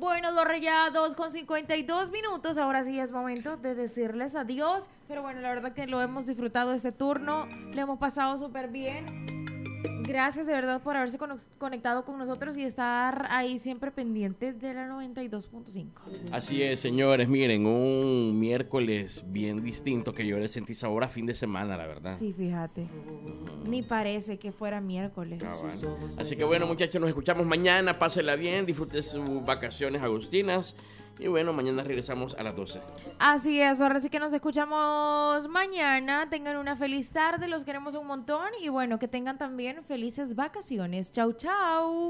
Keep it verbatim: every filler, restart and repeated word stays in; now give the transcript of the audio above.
Bueno, Dorre, ya dos con cincuenta y dos minutos. Ahora sí es momento de decirles adiós. Pero bueno, la verdad que lo hemos disfrutado este turno. Le hemos pasado súper bien. Gracias de verdad por haberse conectado con nosotros y estar ahí siempre pendiente de la noventa y dos punto cinco. Así es, señores. Miren, un miércoles bien distinto que yo le sentí sabor a fin de semana, la verdad. Sí, fíjate. Ni parece que fuera miércoles. Ah, bueno. Así que bueno, muchachos, nos escuchamos mañana. Pásela bien, disfrute sus vacaciones agustinas. Y bueno, mañana regresamos a las doce. Así es, ahora sí que nos escuchamos mañana. Tengan una feliz tarde, los queremos un montón. Y bueno, que tengan también felices vacaciones. Chau, chau.